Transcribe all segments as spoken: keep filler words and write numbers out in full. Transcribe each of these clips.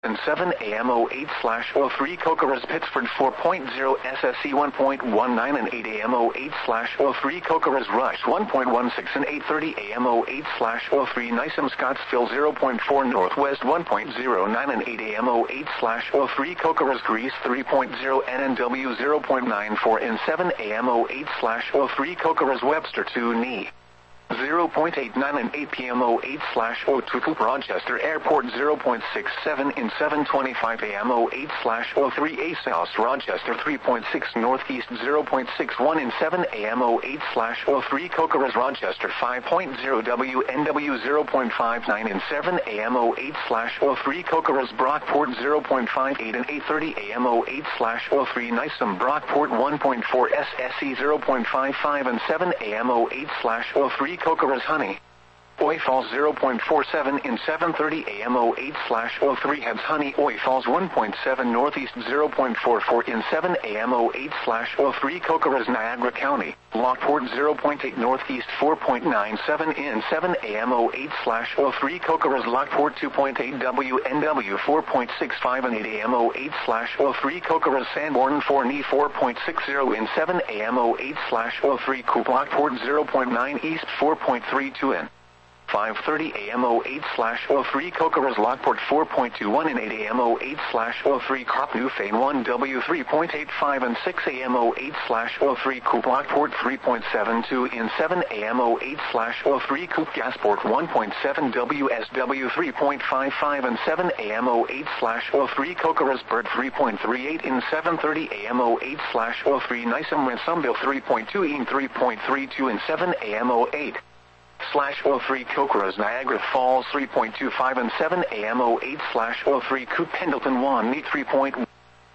and seven A M oh eight slash oh three Cocorus Pittsford four point oh S S E one point one nine and eight A M oh eight slash oh three Cocorus Rush one point one six and eight thirty A M oh eight slash oh three Nisum Scottsville zero point four Northwest one point oh nine and eight A M oh eight slash oh three Cocorus Greece three point oh N N W zero point nine four and seven A M oh eight slash oh three Cocorus Webster two N E zero point eight nine and eight P M oh eight slash oh two Coop Rochester Airport zero point six seven in seven twenty-five A M oh eight slash oh three A South Rochester three point six Northeast zero point six one in seven A M oh eight slash oh three Cocorus Rochester five point oh W N W zero point five nine in seven A M oh eight slash oh three Cocorus Brockport zero point five eight and eight thirty A M oh eight slash oh three Nisum Brockport one point four S S E zero point five five and seven A M oh eight slash oh three Cocorus Honey. Oi Falls zero point four seven in seven thirty A M oh eight slash oh three Heads Honey. Oi Falls one point seven Northeast zero point four four in seven A M oh eight slash oh three Cocorus Niagara County. Lockport zero point eight Northeast four point nine seven in seven A M oh eight slash oh three Cocorus Lockport two point eight W N W four point six five and eight A M oh eight slash oh three Cocorus Sanborn four N E four point six oh in seven A M oh eight slash oh three Coop Lockport zero point nine East four point three two in five thirty A M oh eight slash oh three Cocorus Lockport four point two one and eight A M oh eight slash oh three Cop Newfane one W three point eight five and six A M oh eight slash oh three Coop Lockport three point seven two in seven A M oh eight slash oh three Coop Gasport one point seven W S W three point five five and seven A M oh eight slash oh three Cocorus Bird three point three eight in seven thirty A M oh eight slash oh three Nisum Ransomville three point two in three point three two in seven A M oh eight slash oh three Cocorus Niagara Falls three point two five and seven A M oh eight slash oh three Coop Pendleton one N E three point one.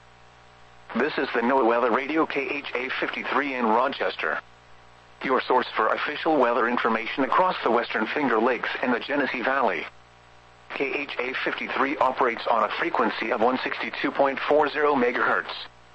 This is the NOAA Weather Radio K H A fifty-three in Rochester, your source for official weather information across the Western Finger Lakes and the Genesee Valley. K H A fifty-three operates on a frequency of one sixty-two point four zero megahertz.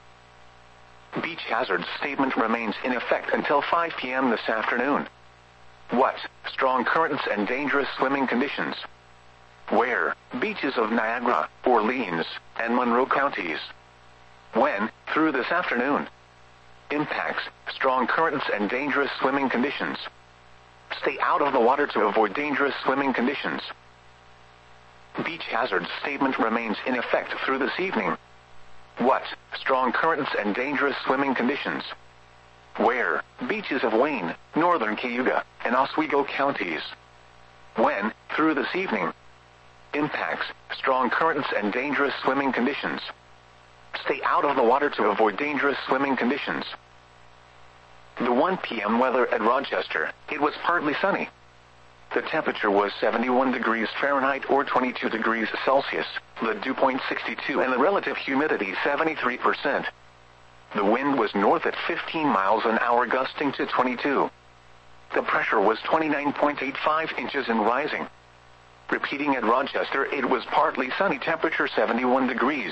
Beach hazard statement remains in effect until five P M this afternoon. What? Strong currents and dangerous swimming conditions. Where? Beaches of Niagara, Orleans, and Monroe counties. When? Through this afternoon. Impacts: strong currents and dangerous swimming conditions. Stay out of the water to avoid dangerous swimming conditions. Beach hazard statement remains in effect through this evening. What? Strong currents and dangerous swimming conditions. Where? Beaches of Wayne, northern Cayuga, and Oswego counties. When? Through this evening. Impacts: strong currents and dangerous swimming conditions. Stay out of the water to avoid dangerous swimming conditions. The one P M weather at Rochester: it was partly sunny. The temperature was seventy-one degrees Fahrenheit or twenty-two degrees Celsius, the dew point sixty-two and the relative humidity seventy-three percent. The wind was north at fifteen miles an hour, gusting to twenty-two. The pressure was twenty-nine point eight five inches and rising. Repeating at Rochester, it was partly sunny, temperature seventy-one degrees.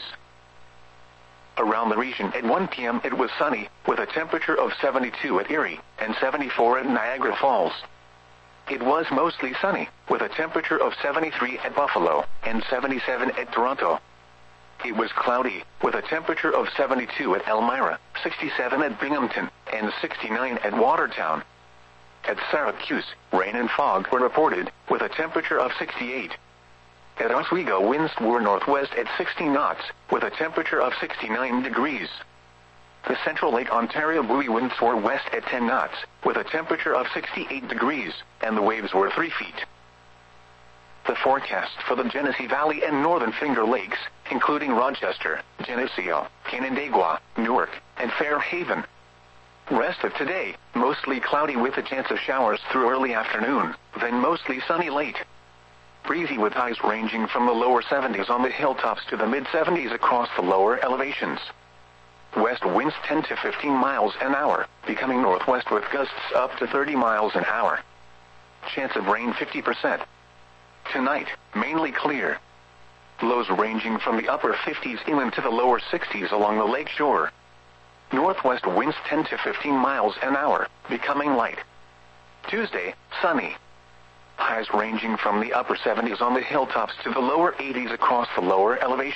Around the region at one P M it was sunny, with a temperature of seventy-two at Erie, and seventy-four at Niagara Falls. It was mostly sunny, with a temperature of seventy-three at Buffalo, and seventy-seven at Toronto. It was cloudy, with a temperature of seventy-two at Elmira, sixty-seven at Binghamton, and sixty-nine at Watertown. At Syracuse, rain and fog were reported, with a temperature of sixty-eight. At Oswego, winds were northwest at sixty knots, with a temperature of sixty-nine degrees. The Central Lake Ontario buoy winds were west at ten knots, with a temperature of sixty-eight degrees, and the waves were three feet. The forecast for the Genesee Valley and Northern Finger Lakes, including Rochester, Geneseo, Canandaigua, Newark, and Fairhaven. Rest of today, mostly cloudy with a chance of showers through early afternoon, then mostly sunny late. Breezy with highs ranging from the lower seventies on the hilltops to the mid seventies across the lower elevations. West winds ten to fifteen miles an hour, becoming northwest with gusts up to thirty miles an hour. Chance of rain fifty percent. Tonight, mainly clear. Lows ranging from the upper fifties inland to the lower sixties along the lake shore. Northwest winds ten to fifteen miles an hour, becoming light. Tuesday, sunny. Highs ranging from the upper seventies on the hilltops to the lower eighties across the lower elevation.